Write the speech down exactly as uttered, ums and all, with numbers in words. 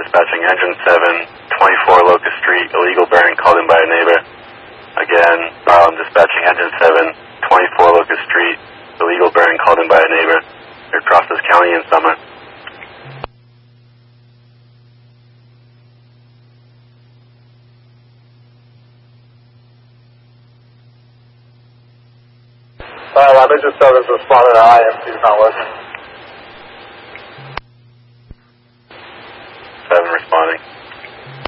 dispatching engine seven, twenty-four Locust Street, illegal bearing called in by a neighbor. Again, Rhode Island dispatching engine seven, twenty-four Locust Street, illegal bearing called in by a neighbor. Across this county in summer. Uh, engine seven is responding to I M C is not working.